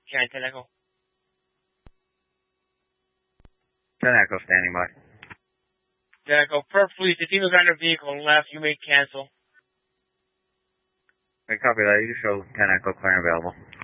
Can 10 Echo. 10 Echo standing by. 10 Echo. Per police, the team is on their vehicle and left. You may cancel. I copy that. You show 10 Echo clear and available.